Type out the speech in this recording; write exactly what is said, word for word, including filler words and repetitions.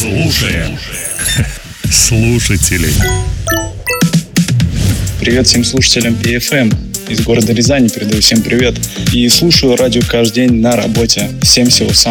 Слушаем слушателей. Привет всем слушателям пи эф эм. Из города Рязани передаю всем привет. И слушаю радио каждый день на работе. Всем всего самого.